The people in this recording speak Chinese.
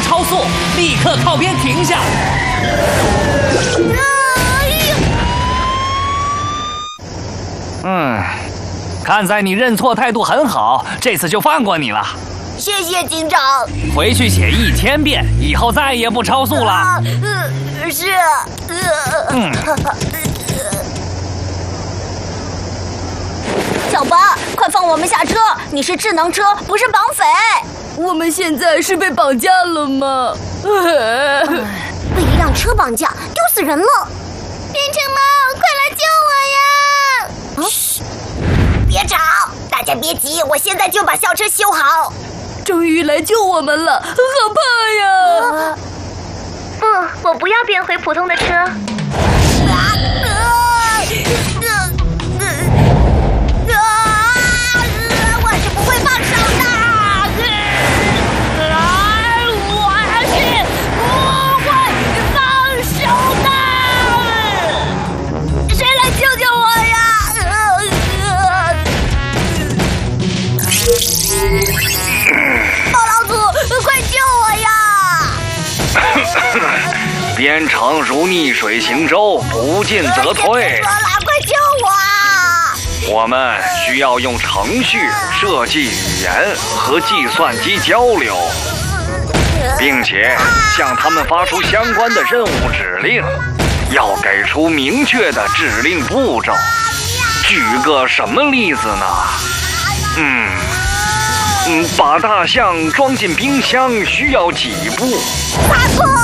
超速，立刻靠边停下。看在你认错态度很好，这次就放过你了。 谢谢警长。 回去写1000遍，以后再也不超速了。 是。小八，快放我们下车！你是智能车，不是绑匪。 我们现在是被绑架了吗？ 被一辆车绑架，丢死人了！变成猫，快来救我呀！嘘，别吵，大家别急，我现在就把校车修好。 终于来救我们了，好怕呀！ 不，我不要变回普通的车。我是不会放手的。我是不会放手的。谁来救救我呀？暴老祖，快救我呀！ 鞭长如逆水行舟，不进则退。 快救我！ 我们需要用程序设计语言和计算机交流，并且向他们发出相关的任务指令，要给出明确的指令步骤。举个什么例子呢？把大象装进冰箱需要几步？ 3步。